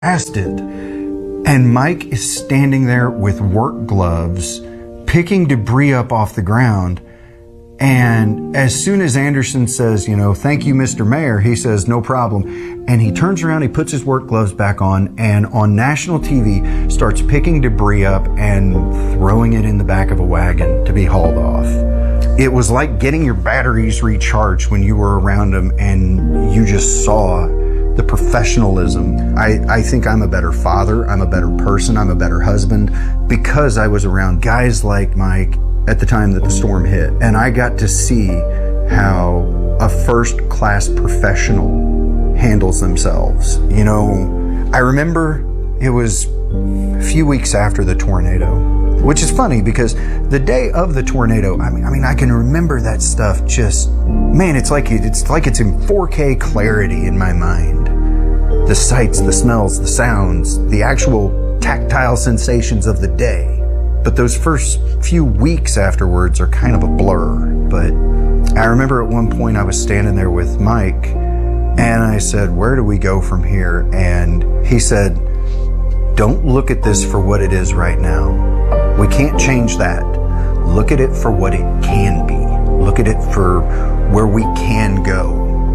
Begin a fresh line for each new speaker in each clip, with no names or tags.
blasted. And Mike is standing there with work gloves, picking debris up off the ground. And as soon as Anderson says, thank you, Mr. Mayor, he says, no problem. And he turns around, he puts his work gloves back on, and on national TV starts picking debris up and throwing it in the back of a wagon to be hauled off. It was like getting your batteries recharged when you were around him and you just saw the professionalism. I think I'm a better father, I'm a better person, I'm a better husband because I was around guys like Mike at the time that the storm hit. And I got to see how a first-class professional handles themselves. I remember it was a few weeks after the tornado, which is funny because the day of the tornado, I can remember that stuff it's like it's in 4K clarity in my mind. The sights, the smells, the sounds, the actual tactile sensations of the day. But those first few weeks afterwards are kind of a blur. But I remember at one point I was standing there with Mike and I said, where do we go from here? And he said, don't look at this for what it is right now. We can't change that. Look at it for what it can be. Look at it for where we can go.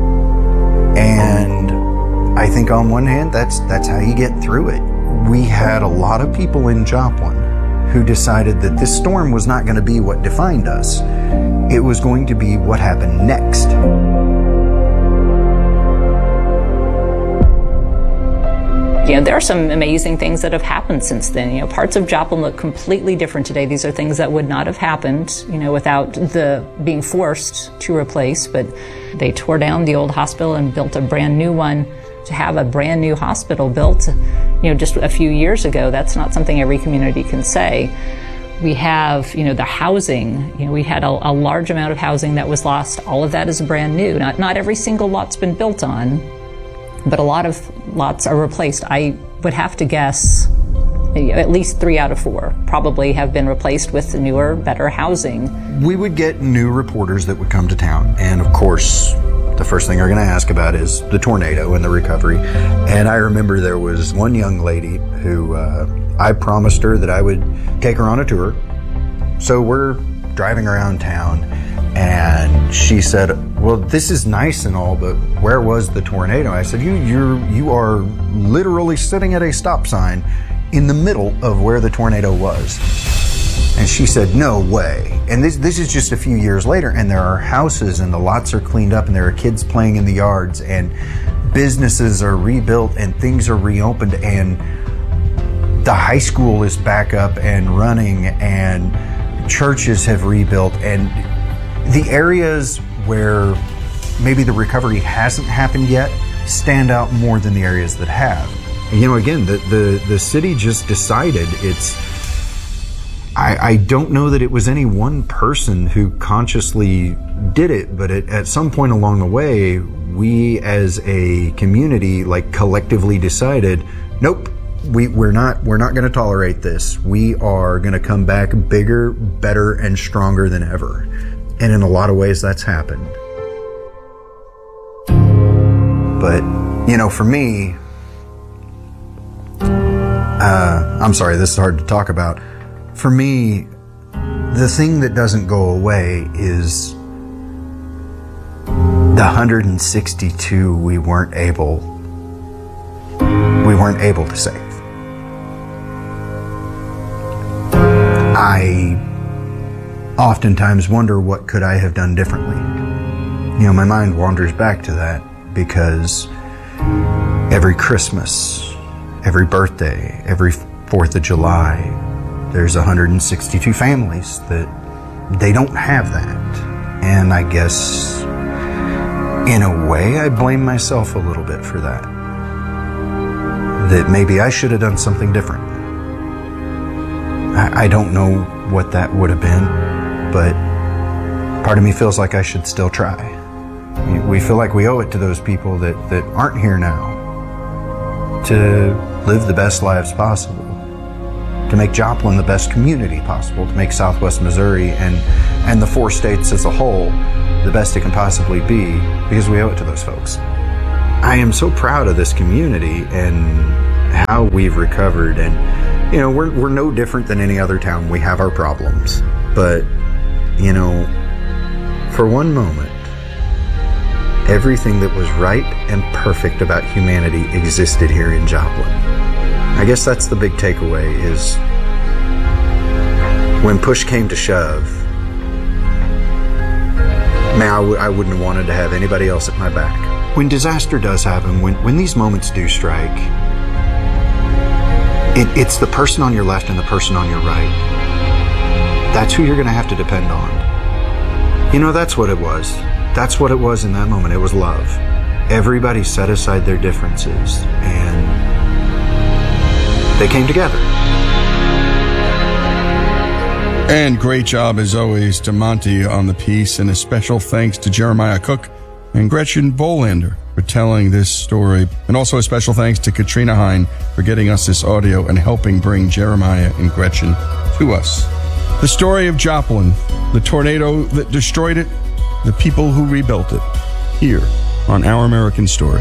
And I think on one hand, that's how you get through it. We had a lot of people in Joplin who decided that this storm was not going to be what defined us. It was going to be what happened next.
There are some amazing things that have happened since then. Parts of Joplin look completely different today. These are things that would not have happened, without the being forced to replace. But they tore down the old hospital and built a brand new one. To have a brand new hospital built, just a few years ago, that's not something every community can say. We have, the housing. We had a large amount of housing that was lost. All of that is brand new. Not every single lot's been built on, but a lot of lots are replaced. I would have to guess at least 3 out of 4 probably have been replaced with newer, better housing.
We would get new reporters that would come to town, and of course, the first thing they're going to ask about is the tornado and the recovery. And I remember there was one young lady who I promised her that I would take her on a tour. So we're driving around town and she said, well, this is nice and all, but where was the tornado? I said, you are literally sitting at a stop sign in the middle of where the tornado was. And she said, no way. And this is just a few years later, and there are houses and the lots are cleaned up and there are kids playing in the yards and businesses are rebuilt and things are reopened and the high school is back up and running and churches have rebuilt, and the areas where maybe the recovery hasn't happened yet stand out more than the areas that have. Again, the city just decided I don't know that it was any one person who consciously did it, but at some point along the way, we as a community collectively decided, nope, we're not going to tolerate this. We are going to come back bigger, better, and stronger than ever. And in a lot of ways, that's happened. But, for me, I'm sorry, this is hard to talk about. For me, the thing that doesn't go away is the 162 we weren't able to save. I oftentimes wonder what could I have done differently. My mind wanders back to that because every Christmas, every birthday, every 4th of July, there's 162 families that they don't have that. And I guess, in a way, I blame myself a little bit for that. That maybe I should have done something different. I don't know what that would have been, but part of me feels like I should still try. We feel like we owe it to those people that aren't here now to live the best lives possible, to make Joplin the best community possible, to make Southwest Missouri and the 4 states as a whole the best it can possibly be, because we owe it to those folks. I am so proud of this community and how we've recovered. And, you know, we're no different than any other town. We have our problems. But, you know, for one moment, everything that was right and perfect about humanity existed here in Joplin. I guess that's the big takeaway, is when push came to shove, man, I wouldn't have wanted to have anybody else at my back. When disaster does happen, when these moments do strike, it's the person on your left and the person on your right. That's who you're going to have to depend on. You know, that's what it was. That's what it was in that moment. It was love. Everybody set aside their differences and they came together.
And great job, as always, to Monty on the piece, and a special thanks to Jeremiah Cook and Gretchen Bolander for telling this story. And also a special thanks to Katrina Hine for getting us this audio and helping bring Jeremiah and Gretchen to us. The story of Joplin, the tornado that destroyed it, the people who rebuilt it, here on Our American Story.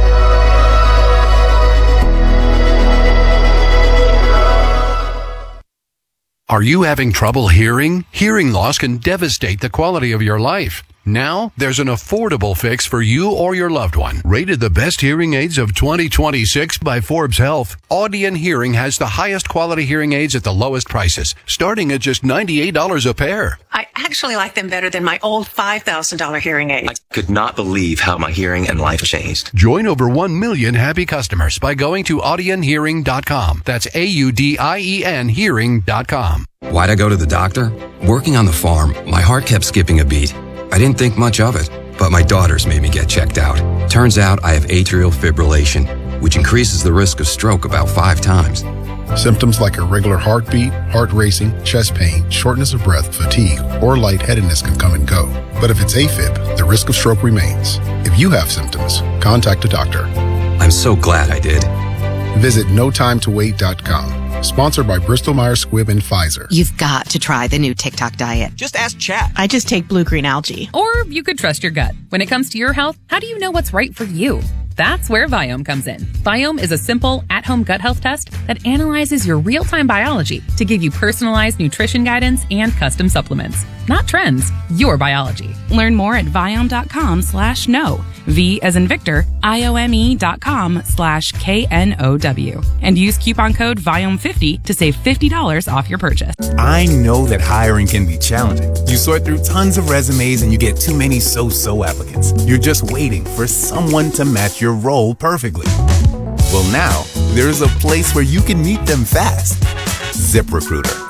Are you having trouble hearing? Hearing loss can devastate the quality of your life. Now, there's an affordable fix for you or your loved one. Rated the best hearing aids of 2026 by Forbes Health, Audion Hearing has the highest quality hearing aids at the lowest prices, starting at just $98 a pair.
I actually like them better than my old $5,000 hearing aids.
I could not believe how my hearing and life changed.
Join over 1 million happy customers by going to audionhearing.com. That's AUDIEN hearing.com.
Why'd I go to the doctor? Working on the farm, my heart kept skipping a beat. I didn't think much of it, but my daughters made me get checked out. Turns out I have atrial fibrillation, which increases the risk of stroke about 5 times.
Symptoms like irregular heartbeat, heart racing, chest pain, shortness of breath, fatigue, or lightheadedness can come and go. But if it's AFib, the risk of stroke remains. If you have symptoms, contact a doctor.
I'm so glad I did.
Visit notimetowait.com. Sponsored by Bristol Myers Squibb and Pfizer.
You've got to try the new TikTok diet.
Just ask Chat.
I just take blue-green algae.
Or you could trust your gut. When it comes to your health, how do you know what's right for you? That's where Viome comes in. Viome is a simple, at-home gut health test that analyzes your real-time biology to give you personalized nutrition guidance and custom supplements. Not trends, your biology.
Learn more at Viome.com/know. V as in Victor, IOME.com/KNOW. And use coupon code VIOME50 to save $50 off your purchase.
I know that hiring can be challenging. You sort through tons of resumes and you get too many so-so applicants. You're just waiting for someone to match your role perfectly. Well, now, there's a place where you can meet them fast. ZipRecruiter.